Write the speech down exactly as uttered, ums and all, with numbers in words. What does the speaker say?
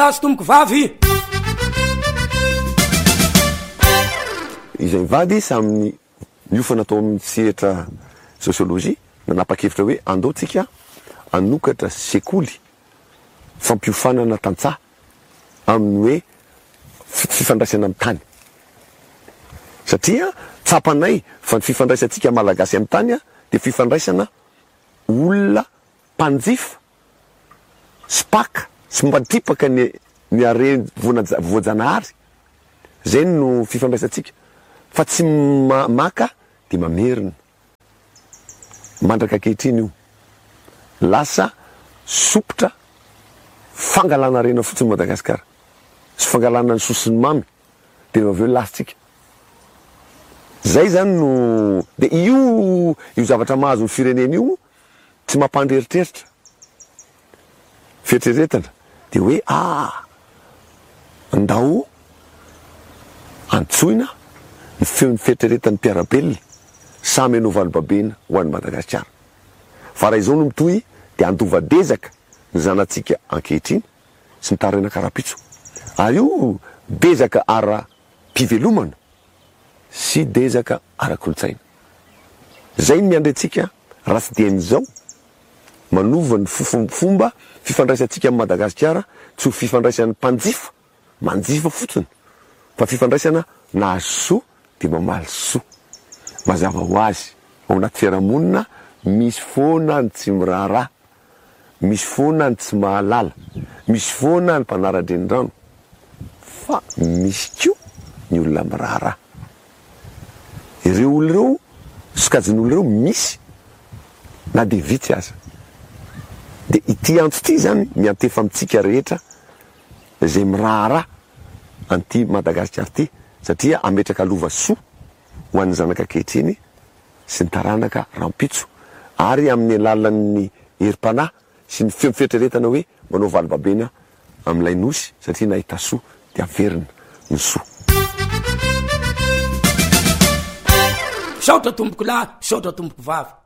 Azo tomboko vavy izay vady saminy miofa natao amin'ny sehatra sosiolojia nanapa-kevitra hoe andao tsika anokatra sekoly fampiofanana tantsaha amin'ny hoe fifandraisana amin'ny tany satria tsapanay fa ny fifandraisantsika malagasy amin'ny tany dia fifandraisana olona mpanjifa spaka sy mbatipaka ny ny are voajanahary zay no fifandraisantsika fa tsy ma maka dia mamerina mandraka ankehitriny io lasa sopotra fangalana rena fotsiny Madagasikara sy fangalana ny sosiny mamy dia avy eo lasitsika zay zany no dia io io zavatra mahazo ny firenena io tsy mampandreritreritra fieritreretana dia hoe ah andao antsoina ny feon'ny fieritreretan'ny mpiarabelona samy anao valobabena ho an'ny Madagasikara fa raha izao no mitohy dia andovadezaka ny zanatsika ankehitriny sy ny taraina karapitso ary io bezaka ara-pivelomana sy dezaka ara-kolotsaina zay ny miandrentsika raha tsy dian'izao manova ny fomba fifandraisantsika amin'ny Madagasikara tsy ho fifandraisan'ny mpanjifa manjifa fotsiny fa fifandraisana nahazo dia mamaly soa mazava ho azy ao anaty fiarahamonina misy foana ny tsy miraharaha misy foana ny tsy mahalala misy foana ny mpanara-drenirano fa misy koa ny olona miraharaha ireo olo ireo sokajin'olo ireo misy na dia vitsy aza dia ity antso ity zany miantefa amintsika rehetra zay miraharaha anty Madagasikara ity satria ametraka lova soa ho an'ny zanaka ankehitriny sy ny taranaka rampitso ary amin'ny alalan'ny herim-panahy sy ny feo fieritreretana hoe manao valobabena amin'ilay nosy satria nahita soa dia averina ny soa saotra tomboko lahy saotra tomboko vavy